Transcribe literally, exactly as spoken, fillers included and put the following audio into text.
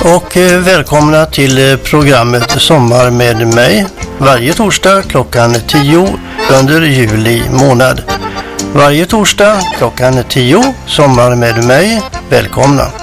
Och välkomna till programmet Sommar med mig varje torsdag klockan tio under juli månad. Varje torsdag klockan tio, Sommar med mig. Välkomna!